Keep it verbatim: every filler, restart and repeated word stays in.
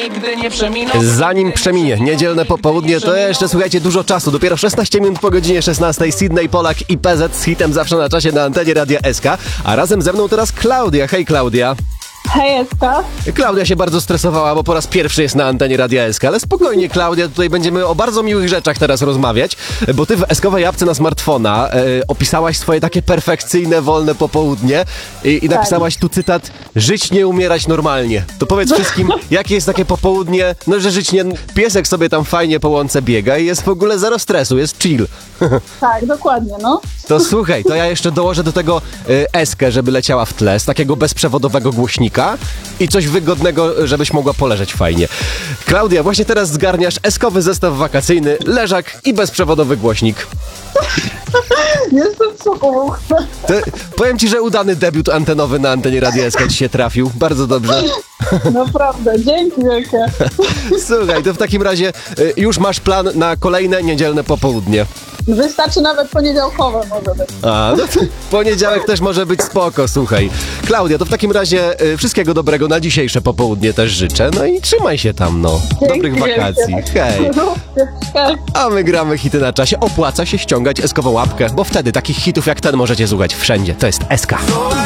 nigdy nie przeminą. Zanim przeminie niedzielne popołudnie, to jeszcze słuchajcie, dużo czasu. Dopiero szesnaście minut po godzinie szesnastej. Sydney Polak i P Z z hitem Zawsze na czasie na antenie Radia S K. A razem ze mną teraz Klaudia. Hej Klaudia. Hej, Eska. Klaudia się bardzo stresowała, bo po raz pierwszy jest na antenie Radia S K, ale spokojnie Klaudia, tutaj będziemy o bardzo miłych rzeczach teraz rozmawiać, bo ty w eskowej apce na smartfona e, opisałaś swoje takie perfekcyjne, wolne popołudnie i, i napisałaś tu cytat: żyć nie umierać normalnie. To powiedz wszystkim, jakie jest takie popołudnie, no że żyć nie... Piesek sobie tam fajnie po łące biega i jest w ogóle zero stresu, jest chill. Tak, dokładnie, no. To słuchaj, to ja jeszcze dołożę do tego y, eskę, żeby leciała w tle, z takiego bezprzewodowego głośnika i coś wygodnego, żebyś mogła poleżeć fajnie. Klaudia, właśnie teraz zgarniasz eskowy zestaw wakacyjny, leżak i bezprzewodowy głośnik. Jestem w szoku. To, powiem ci, że udany debiut antenowy na antenie Radia S K ci się trafił. Bardzo dobrze. Naprawdę, dzięki wielkie. Słuchaj, to w takim razie y, już masz plan na kolejne niedzielne popołudnie. Wystarczy nawet poniedziałkowe może być. A, no to poniedziałek też może być spoko, słuchaj. Klaudia, to w takim razie y, wszystkiego dobrego na dzisiejsze popołudnie też życzę. No i trzymaj się tam, no. Dzięki Dobrych wakacji. wielkie. Hej. Hej. A my gramy hity na czasie. Opłaca się ściągać eskową łapkę, bo wtedy takich hitów jak ten możecie słuchać wszędzie. To jest S K.